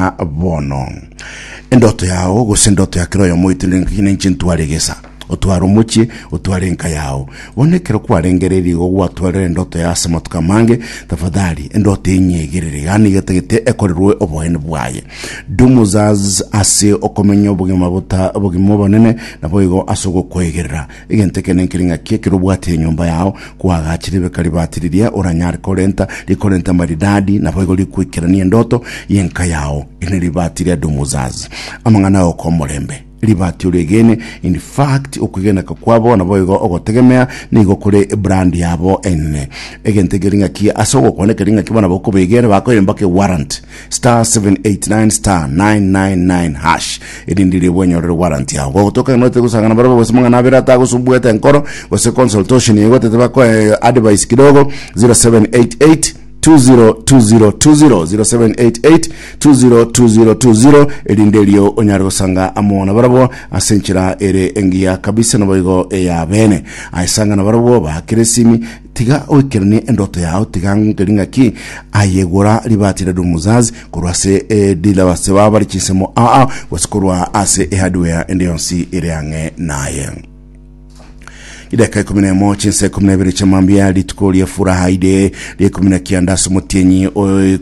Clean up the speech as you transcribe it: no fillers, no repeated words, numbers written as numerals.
buna bono endoto yao gose ndoto ya kiroyo moitile ngine ncintware gesa otwara umuchi otware nka yao wonekera kwarengereri go gwatwara ndoto ya samatuka mange tafadhali endoto inyegerere yani gategete ekorerwe obohene bwaye dumuzaz ase okomenyo bugima buta bugimo bonene naboigo asogo kwegerera igentekene nkiringa kekero bwate nyumba yao kwagachiribe kali batiriria oranyar korenta maridadi naboigo likwikirania ndoto yenka yao iniribatiria dumuzaz amangana okomorembe libati uregene in fact ukugena kwabo naboigo ogotegemea nigo kuri brand yabo enne egentegeringa kia asogo konekeringa kibana boko begere bakoye mbake warrant *789*999# edindire bwenyorere warrant yabo gotoka note gusangana barabo bosimanga nabira tagusubueta enkoro gose consultation yegote tebako advice kidogo 0788 2020 elindelio onyaro sanga amona barabo asenchira ere engia kabisa naboigo ya bene aisanga na barabo ba kiresimi tiga oikerni endoto yao tiga ngeringa ki ayegora libatira dumuzazi kurwase dila base babari chisemo wasikurwa ase hardware endionsi ere ange naye idaka 11 chinse 12 chamambia litukoli ya furaha ide 19 sumutenyi